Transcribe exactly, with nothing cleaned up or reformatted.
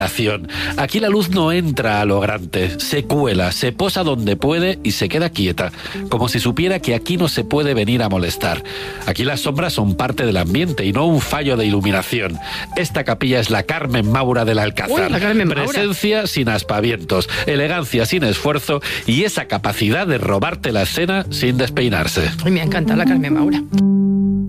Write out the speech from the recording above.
Aquí la luz no entra a lo grande, se cuela, se posa donde puede y se queda quieta, como si supiera que aquí no se puede venir a molestar. Aquí las sombras son parte del ambiente y no un fallo de iluminación. Esta capilla es la Carmen Maura del Alcázar. Uy, la Carmen Maura. Presencia sin aspavientos, elegancia sin esfuerzo y esa capacidad de robarte la escena sin despeinarse. Uy, me encanta la Carmen Maura.